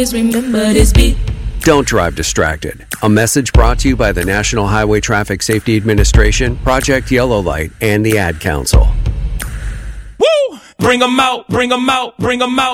remember this beat. Don't drive distracted. A message brought to you by the National Highway Traffic Safety Administration, Project Yellow Light, and the Ad Council. Woo! Bring 'em out, bring 'em out, bring 'em out.